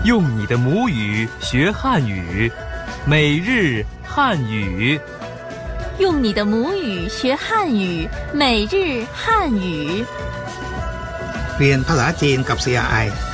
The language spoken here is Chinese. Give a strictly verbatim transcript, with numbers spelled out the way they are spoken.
用你的母语学汉语，每日汉语。 用你的母语学汉语，每日汉语。 เรียนภาษาจีนกับ ซี อาร์ ไอ